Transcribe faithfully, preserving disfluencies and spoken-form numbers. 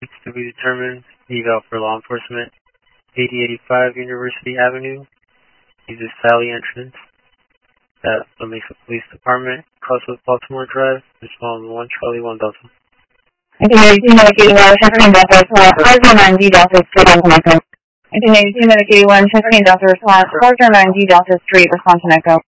To be determined. Eval for law enforcement. eighty eighty-five University Avenue. Use the Sally entrance. That Lamesa Police Department. Crossroads Baltimore Drive. Respond one Charlie one Delta. eighteen medicated one, checking Delta response. Roger nine D Delta Street, Response to Echo. eighteen eighty-two medicated one, checking Delta response. Roger nine D Delta Street, Response to Echo.